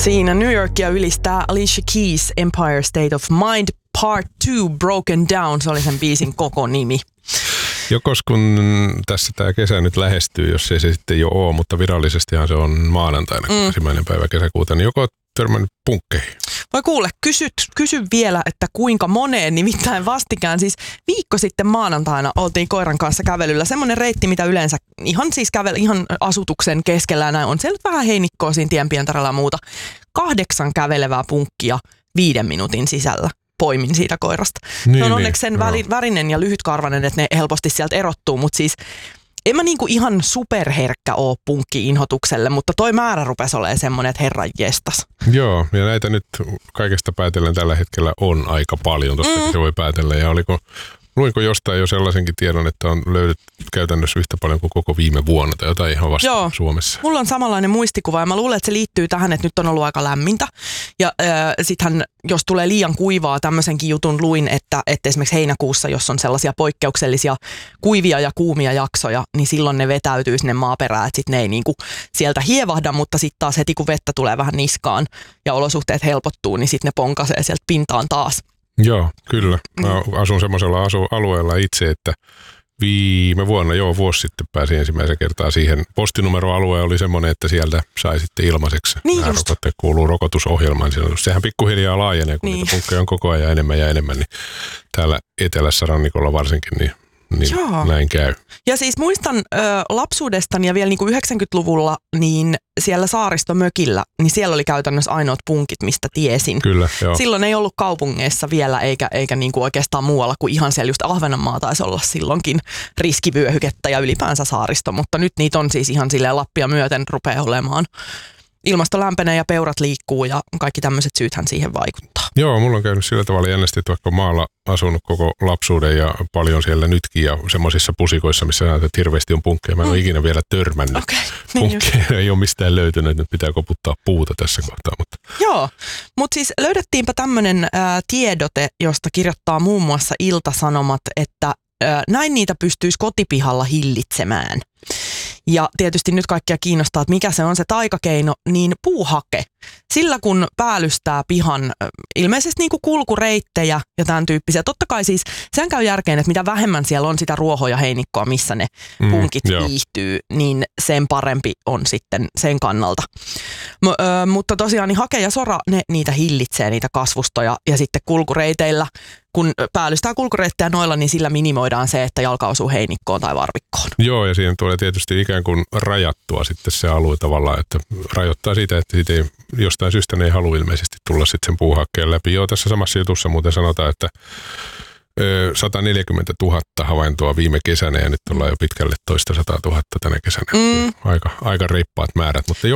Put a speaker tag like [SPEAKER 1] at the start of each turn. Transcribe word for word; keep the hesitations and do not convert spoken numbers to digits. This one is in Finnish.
[SPEAKER 1] Siinä New Yorkia ylistää Alicia Keys Empire State of Mind Part two Broken Down. Se oli sen biisin koko nimi.
[SPEAKER 2] Jokos kun tässä tämä kesä nyt lähestyy, jos ei se sitten jo ole, mutta virallisestihan se on maanantaina, mm. ensimmäinen päivä kesäkuuta, niin joko törmännyt punkkeihin?
[SPEAKER 1] Voi kuule, kysy, kysy vielä, että kuinka moneen, nimittäin vastikään siis viikko sitten maanantaina oltiin koiran kanssa kävelyllä. Semmoinen reitti, mitä yleensä ihan siis kävel, ihan asutuksen keskellä ja näin on. Siellä vähän heinikkoa siinä tienpientaralla ja muuta. Kahdeksan kävelevää punkkia viiden minuutin sisällä. Poimin siitä koirasta. Niin, se on onneksi sen niin, värinen ja lyhytkarvainen, että ne helposti sieltä erottuu, mutta siis en mä niinku ihan superherkkä oo punkki-inhotukselle, mutta toi määrä rupesi olemaan semmoinen, että herran jestas.
[SPEAKER 2] Joo, ja näitä nyt kaikesta päätellen tällä hetkellä on aika paljon, tuostakin mm. se voi päätellä. Ja oliko, luinko jostain jo sellaisenkin tiedon, että on löydetty käytännössä yhtä paljon kuin koko viime vuonna tai jotain ihan vasta Joo. Suomessa.
[SPEAKER 1] Mulla on samanlainen muistikuva ja mä luulen, että se liittyy tähän, että nyt on ollut aika lämmintä. Ja äh, sittenhän, jos tulee liian kuivaa, tämmöisenkin jutun luin, että, että esimerkiksi heinäkuussa, jos on sellaisia poikkeuksellisia kuivia ja kuumia jaksoja, niin silloin ne vetäytyy sinne maaperään, että sitten ne ei niinku sieltä hievahda, mutta sitten taas heti kun vettä tulee vähän niskaan ja olosuhteet helpottuu, niin sitten ne ponkasee sieltä pintaan taas.
[SPEAKER 2] Joo, kyllä. Mä asun semmoisella asu- alueella itse, että viime vuonna, joo, vuosi sitten pääsin ensimmäisen kertaa siihen. Postinumeroalue oli semmoinen, että sieltä sai sitten ilmaiseksi. Niin nämä rokotteet kuuluu rokotusohjelmaan. Sehän pikkuhiljaa laajenee, kun niin. niitä punkkeja on koko ajan enemmän ja enemmän. Niin täällä etelässä rannikolla varsinkin, niin, niin näin käy.
[SPEAKER 1] Ja siis muistan ö, lapsuudestani ja vielä niin kuin yhdeksänkymmentäluvulla, niin siellä saaristomökillä, niin siellä oli käytännössä ainoat punkit, mistä tiesin.
[SPEAKER 2] Kyllä, joo.
[SPEAKER 1] Silloin ei ollut kaupungeissa vielä, eikä, eikä niin kuin oikeastaan muualla kuin ihan siellä just Ahvenanmaa taisi olla silloinkin riskivyöhykettä ja ylipäänsä saaristo, mutta nyt niitä on siis ihan silleen Lappia myöten rupeaa olemaan. Ilmasto lämpenee ja peurat liikkuu ja kaikki tämmöiset syythän siihen vaikuttaa.
[SPEAKER 2] Joo, mulla on käynyt sillä tavalla jännästi, että vaikka maalla asunut koko lapsuuden ja paljon siellä nytkin ja semmoisissa pusikoissa, missä näet, että hirveästi on punkkeja. Mä en mm. ole ikinä vielä törmännyt. Okay, niin punkkeja ei ole mistään löytynyt, nyt pitää koputtaa puuta tässä kohtaa. Mutta.
[SPEAKER 1] Joo, mutta siis löydettiinpä tämmöinen ää, tiedote, josta kirjoittaa muun muassa Ilta-Sanomat, että ää, näin niitä pystyisi kotipihalla hillitsemään. Ja tietysti nyt kaikkia kiinnostaa, että mikä se on se taikakeino, niin puuhake. Sillä kun päällystää pihan ilmeisesti niin kuin kulkureittejä ja tämän tyyppisiä. Totta kai siis sen käy järkeen, että mitä vähemmän siellä on sitä ruohoa ja heinikkoa, missä ne punkit mm, viihtyy, niin sen parempi on sitten sen kannalta. M- ö, mutta tosiaan niin hake ja sora, ne niitä hillitsee, niitä kasvustoja ja sitten kulkureiteillä. Kun päällystää kulkureittejä noilla, niin sillä minimoidaan se, että jalka osuu heinikkoon tai varvikkoon.
[SPEAKER 2] Joo, ja siihen tulee tietysti ikään kuin rajattua sitten se alue tavallaan, että rajoittaa sitä, että siitä ei, jostain syystä ne ei halua ilmeisesti tulla sitten sen puuhakkeen läpi. Joo, tässä samassa jutussa muuten sanotaan, että sata neljäkymmentätuhatta havaintoa viime kesänä ja nyt ollaan jo pitkälle toista sata tuhatta tänä kesänä. Mm. Aika, aika reippaat määrät, mutta